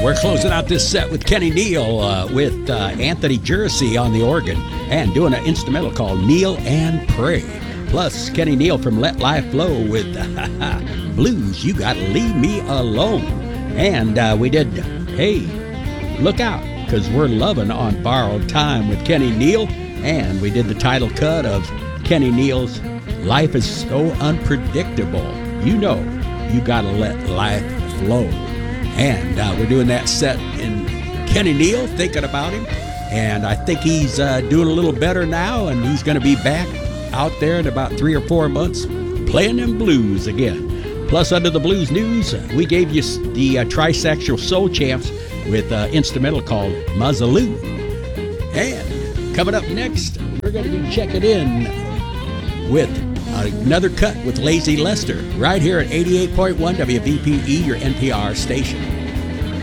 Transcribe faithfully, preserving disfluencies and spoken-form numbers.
we're closing out this set with Kenny Neal uh, with uh, Anthony Jersey on the organ and doing an instrumental called Kneel and Pray. Plus, Kenny Neal from Let Life Flow with Blues, You Gotta Leave Me Alone. And uh, we did, hey, look out, because we're loving on Borrowed Time with Kenny Neal. And we did the title cut of Kenny Neal's Life is So Unpredictable. You know, you gotta let life flow. And uh, we're doing that set in Kenny Neal, thinking about him. And I think he's uh, doing a little better now, and he's going to be back out there in about three or four months playing them blues again. Plus, under the blues news, we gave you the uh, Trisexual Soul Champs with an uh, instrumental called Muzzaloo. And coming up next, we're going to be checking in with another cut with Lazy Lester right here at eighty-eight point one W V P E, your N P R station.